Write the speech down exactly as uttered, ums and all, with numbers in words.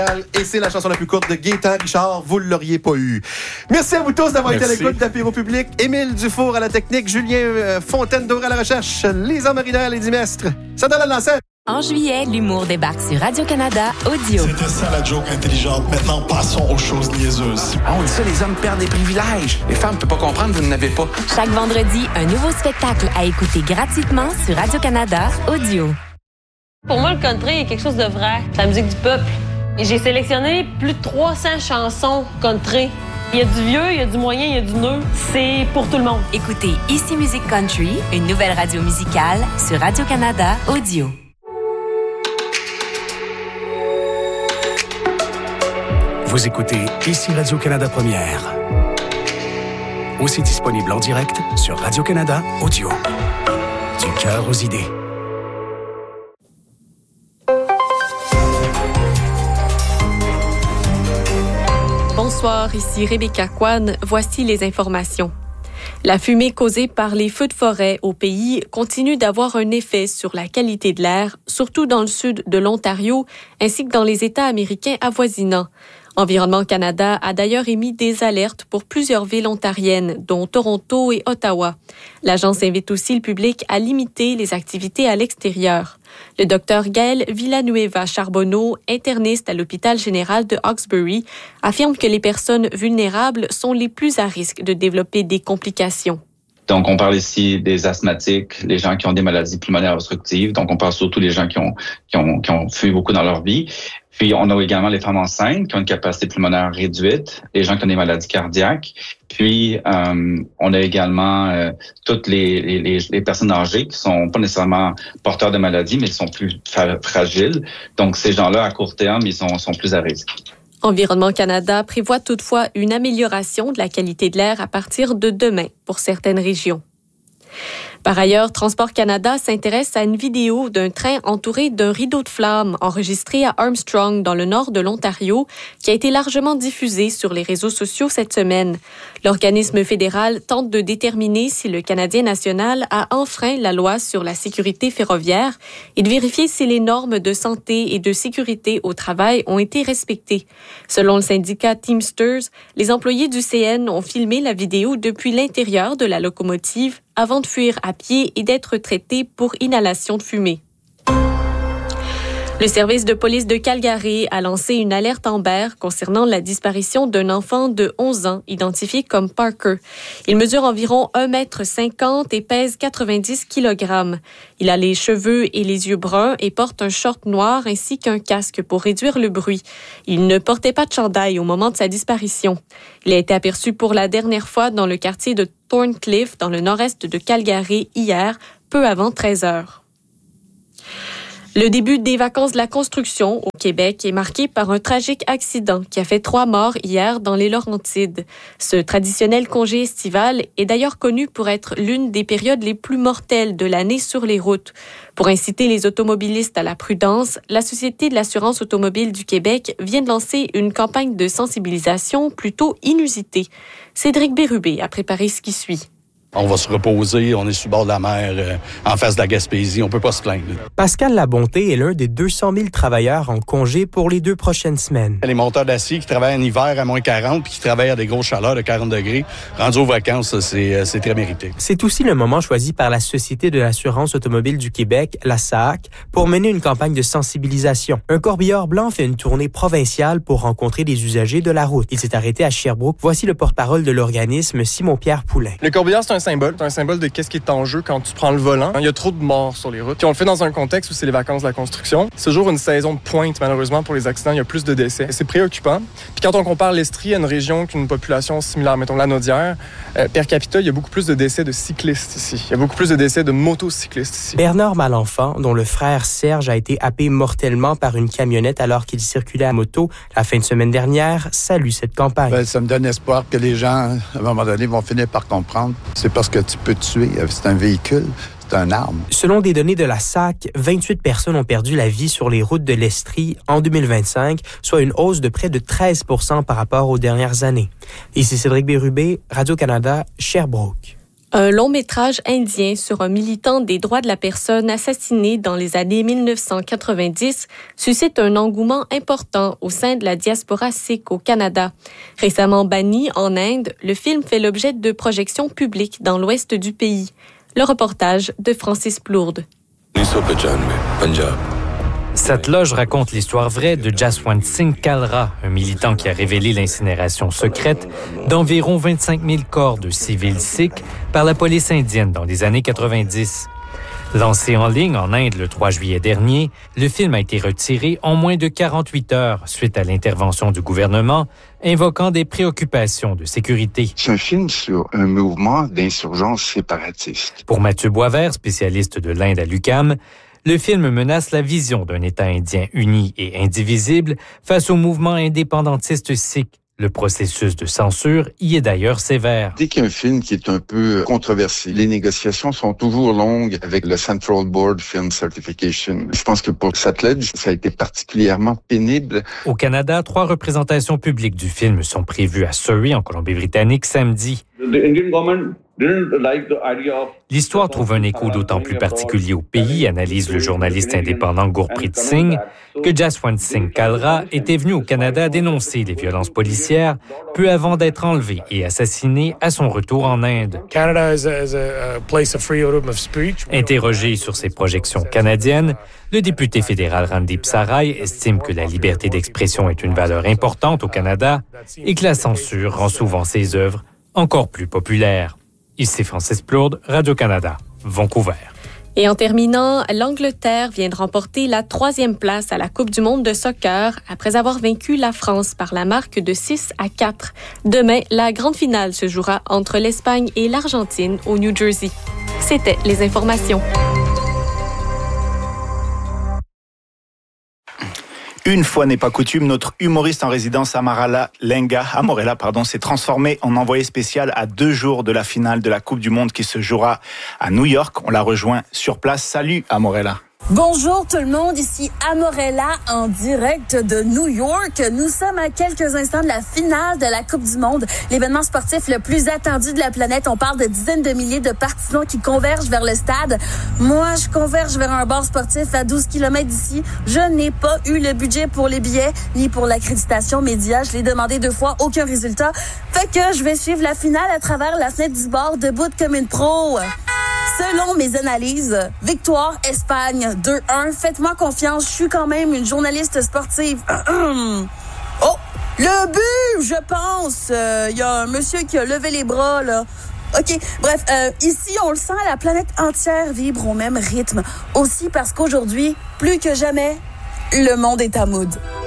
Et c'est la chanson la plus courte de Gaétan Richard, vous ne l'auriez pas eu. Merci à vous tous d'avoir Merci. été à l'écoute d'Apéro Public. Émile Dufour à la technique, Julien euh, Fontaine-Doré à la recherche, Lisa Marina, Lady Mestre. Ça donne la lancette. En juillet, l'humour débarque sur Radio-Canada Audio. C'était ça la joke intelligente. Maintenant, passons aux choses niaiseuses. Ah, on dit ça, les hommes perdent des privilèges. Les femmes ne peuvent pas comprendre, vous n'en avez pas. Chaque vendredi, un nouveau spectacle à écouter gratuitement sur Radio-Canada Audio. Pour moi, le country est quelque chose de vrai. C'est la musique du peuple. Et j'ai sélectionné plus de trois cents chansons country. Il y a du vieux, il y a du moyen, il y a du neuf. C'est pour tout le monde. Écoutez Ici Musique Country, une nouvelle radio musicale sur Radio-Canada Audio. Vous écoutez Ici Radio-Canada Première. Aussi disponible en direct sur Radio-Canada Audio. Du cœur aux idées. Bonsoir, ici Rebecca Kwan. Voici les informations. La fumée causée par les feux de forêt au pays continue d'avoir un effet sur la qualité de l'air, surtout dans le sud de l'Ontario, ainsi que dans les États américains avoisinants. Environnement Canada a d'ailleurs émis des alertes pour plusieurs villes ontariennes, dont Toronto et Ottawa. L'agence invite aussi le public à limiter les activités à l'extérieur. Le docteur Gaël Villanueva Charbonneau, interniste à l'hôpital général de Hawkesbury, affirme que les personnes vulnérables sont les plus à risque de développer des complications. Donc, on parle ici des asthmatiques, les gens qui ont des maladies pulmonaires obstructives. Donc, on parle surtout des gens qui ont, qui ont, qui ont fumé beaucoup dans leur vie. Puis, on a également les femmes enceintes qui ont une capacité pulmonaire réduite, les gens qui ont des maladies cardiaques. Puis, euh, on a également euh, toutes les, les, les personnes âgées qui sont pas nécessairement porteurs de maladies, mais qui sont plus fra- fragiles. Donc, ces gens-là, à court terme, ils sont, sont plus à risque. Environnement Canada prévoit toutefois une amélioration de la qualité de l'air à partir de demain pour certaines régions. Par ailleurs, Transport Canada s'intéresse à une vidéo d'un train entouré d'un rideau de flammes enregistré à Armstrong, dans le nord de l'Ontario, qui a été largement diffusé sur les réseaux sociaux cette semaine. L'organisme fédéral tente de déterminer si le Canadien national a enfreint la loi sur la sécurité ferroviaire et de vérifier si les normes de santé et de sécurité au travail ont été respectées. Selon le syndicat Teamsters, les employés du C N ont filmé la vidéo depuis l'intérieur de la locomotive avant de fuir à pied et d'être traités pour inhalation de fumée. Le service de police de Calgary a lancé une alerte Amber concernant la disparition d'un enfant de onze ans identifié comme Parker. Il mesure environ un mètre cinquante et pèse quatre-vingt-dix kilogrammes. Il a les cheveux et les yeux bruns et porte un short noir ainsi qu'un casque pour réduire le bruit. Il ne portait pas de chandail au moment de sa disparition. Il a été aperçu pour la dernière fois dans le quartier de Thorncliffe, dans le nord-est de Calgary, hier, peu avant treize heures. Le début des vacances de la construction au Québec est marqué par un tragique accident qui a fait trois morts hier dans les Laurentides. Ce traditionnel congé estival est d'ailleurs connu pour être l'une des périodes les plus mortelles de l'année sur les routes. Pour inciter les automobilistes à la prudence, la Société de l'assurance automobile du Québec vient de lancer une campagne de sensibilisation plutôt inusitée. Cédric Bérubé a préparé ce qui suit. On va se reposer, on est sur le bord de la mer, euh, en face de la Gaspésie, on peut pas se plaindre. Pascal Labonté est l'un des deux cent mille travailleurs en congé pour les deux prochaines semaines. Les monteurs d'acier qui travaillent en hiver à moins quarante puis qui travaillent à des grosses chaleurs de quarante degrés, rendus aux vacances, c'est, c'est très mérité. C'est aussi le moment choisi par la Société de l'assurance automobile du Québec, la S A A C, pour mener une campagne de sensibilisation. Un corbillard blanc fait une tournée provinciale pour rencontrer des usagers de la route. Il s'est arrêté à Sherbrooke. Voici le porte-parole de l'organisme, Simon-Pierre Poulain. Le corbillard, c'est un symbole. C'est un symbole de qu'est-ce qui est en jeu quand tu prends le volant. Il y a trop de morts sur les routes. Puis on le fait dans un contexte où c'est les vacances de la construction. C'est toujours une saison de pointe, malheureusement, pour les accidents. Il y a plus de décès. C'est préoccupant. Puis quand on compare l'Estrie à une région qui a une population similaire, mettons la Naudière, euh, per capita, il y a beaucoup plus de décès de cyclistes ici. Il y a beaucoup plus de décès de motocyclistes ici. Bernard Malenfant, dont le frère Serge a été happé mortellement par une camionnette alors qu'il circulait à moto la fin de semaine dernière, salue cette campagne. Ben, ça me donne espoir que les gens, à un moment donné, vont finir par comprendre. C'est parce que tu peux tuer. C'est un véhicule, c'est une arme. Selon des données de la S A C, vingt-huit personnes ont perdu la vie sur les routes de l'Estrie en deux mille vingt-cinq, soit une hausse de près de treize pour cent par rapport aux dernières années. Ici Cédric Bérubé, Radio-Canada, Sherbrooke. Un long-métrage indien sur un militant des droits de la personne assassiné dans les années dix-neuf cent quatre-vingt-dix suscite un engouement important au sein de la diaspora sikh au Canada. Récemment banni en Inde, le film fait l'objet de projections publiques dans l'ouest du pays. Le reportage de Francis Plourde. Cette loge raconte l'histoire vraie de Jaswant Singh Kalra, un militant qui a révélé l'incinération secrète d'environ vingt-cinq mille corps de civils sikhs par la police indienne dans les années quatre-vingt-dix. Lancé en ligne en Inde le trois juillet dernier, le film a été retiré en moins de quarante-huit heures suite à l'intervention du gouvernement, invoquant des préoccupations de sécurité. C'est un film sur un mouvement d'insurgence séparatiste. Pour Mathieu Boisvert, spécialiste de l'Inde à l'U Q A M, le film menace la vision d'un État indien uni et indivisible face au mouvement indépendantiste sikh. Le processus de censure y est d'ailleurs sévère. Dès qu'il y a un film qui est un peu controversé, les négociations sont toujours longues avec le Central Board Film Certification. Je pense que pour Satledge, ça a été particulièrement pénible. Au Canada, trois représentations publiques du film sont prévues à Surrey, en Colombie-Britannique, samedi. L'histoire trouve un écho d'autant plus particulier au pays, analyse le journaliste indépendant Gurpreet Singh, que Jaswant Singh Kalra était venu au Canada dénoncer les violences policières peu avant d'être enlevé et assassiné à son retour en Inde. Interrogé sur ses projections canadiennes, le député fédéral Randeep Sarai estime que la liberté d'expression est une valeur importante au Canada et que la censure rend souvent ses œuvres encore plus populaires. Ici Francis Plourde, Radio-Canada, Vancouver. Et en terminant, l'Angleterre vient de remporter la troisième place à la Coupe du monde de soccer après avoir vaincu la France par la marque de six à quatre. Demain, la grande finale se jouera entre l'Espagne et l'Argentine au New Jersey. C'était les informations. Une fois n'est pas coutume, notre humoriste en résidence Amarala Lenga, Amorella, pardon, s'est transformé en envoyé spécial à deux jours de la finale de la Coupe du monde qui se jouera à New York. On la rejoint sur place. Salut Amorella. Bonjour tout le monde, ici Amorella en direct de New York. Nous sommes à quelques instants de la finale de la Coupe du monde, l'événement sportif le plus attendu de la planète. On parle de dizaines de milliers de partisans qui convergent vers le stade. Moi, je converge vers un bar sportif à douze kilomètres d'ici. Je n'ai pas eu le budget pour les billets ni pour l'accréditation média. Je l'ai demandé deux fois, aucun résultat. Fait que je vais suivre la finale à travers la fenêtre du bar, debout comme une pro. Selon mes analyses, victoire Espagne deux un. Faites-moi confiance, je suis quand même une journaliste sportive. Oh, le but, je pense. Il euh, y a un monsieur qui a levé les bras, là. OK, bref, euh, ici, on le sent, la planète entière vibre au même rythme. Aussi parce qu'aujourd'hui, plus que jamais, le monde est à mood.